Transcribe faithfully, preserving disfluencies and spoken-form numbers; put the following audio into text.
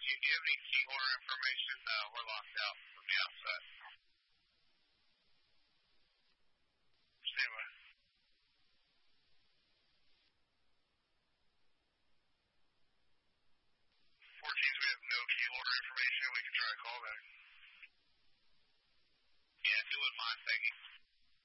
fourteen, do you have any key holder information? Uh, we're locked out from the outside. Stand by. fourteens, we have no key holder information. We can try to call back. Yeah, if you wouldn't mind, thank you.